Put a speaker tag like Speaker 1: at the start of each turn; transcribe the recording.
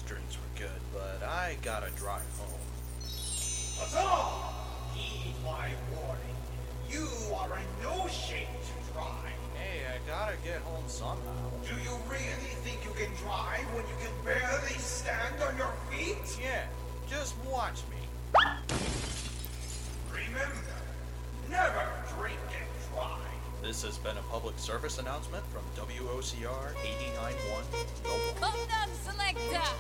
Speaker 1: drinks were good, but I gotta drive home.
Speaker 2: Huzzah! Heed my warning. You are in no shape to drive.
Speaker 1: Hey, I gotta get home somehow.
Speaker 2: Do you really think you can drive when you can barely stand on your feet?
Speaker 1: Yeah, just watch me.
Speaker 2: Remember, never drink and drive.
Speaker 1: This has been a public service announcement from WOCR 89.1 Milwaukee.
Speaker 3: Come down, selector!